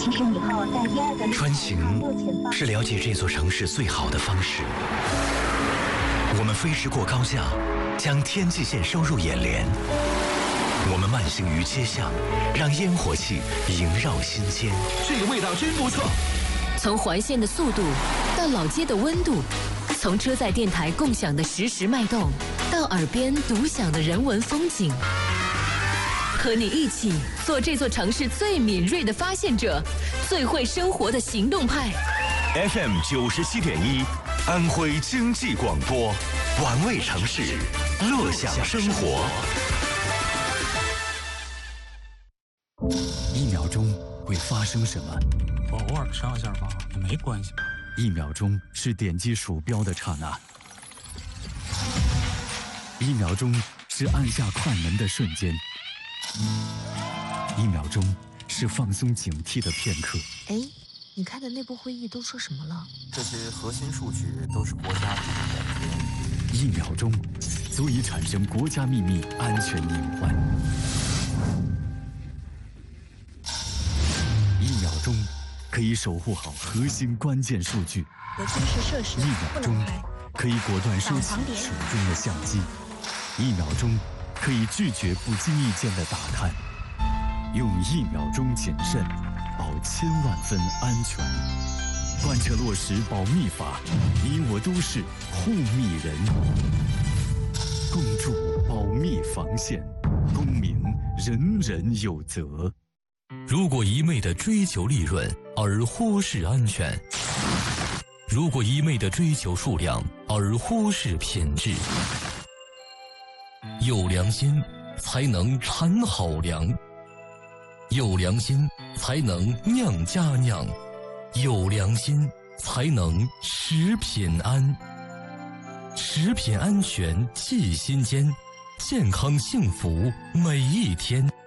穿行是了解这座城市最好的方式。我们飞驰过高架，将天际线收入眼帘。我们慢行于街巷，让烟火气萦绕心间。 这个味道真不错。 从环线的速度到老街的温度，从车载电台共享的实时脉动，到耳边独享的人文风景。和你一起做这座城市最敏锐的发现者，最会生活的行动派。 FM 97.1，安徽经济广播，玩味城市，乐享生活。 1秒钟会发生什么？ 我偶尔上一下吧，也没关系吧。 1秒钟是点击鼠标的刹那，1秒钟是按下快门的瞬间，1秒钟是放松警惕的片刻。 哎，你开的内部会议都说什么了？ 这些核心数据都是国家秘密。 1秒钟足以产生国家秘密安全隐患。1秒钟可以守护好核心关键数据。 核军事设施 1秒钟可以果断收起手中的相机。1秒钟可以拒绝不经意间的打探。用1秒钟谨慎，保千万分安全。贯彻落实保密法，你我都是护密人。共筑保密防线，公民人人有责。 如果一味地追求利润而忽视安全，如果一味地追求数量而忽视品质，有良心才能产好粮，有良心才能酿家酿，有良心才能食品安。食品安全系心间，健康幸福每一天。